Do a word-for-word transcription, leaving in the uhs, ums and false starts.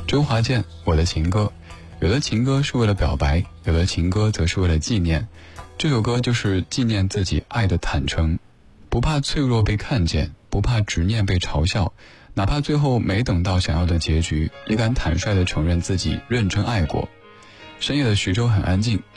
周华健，我的情歌。有的情歌是为了表白，有的情歌则是为了纪念。这首歌就是纪念自己爱的坦诚，不怕脆弱被看见，不怕执念被嘲笑，哪怕最后没等到想要的结局，也敢坦率地承认自己认真爱过。深夜的徐州很安静，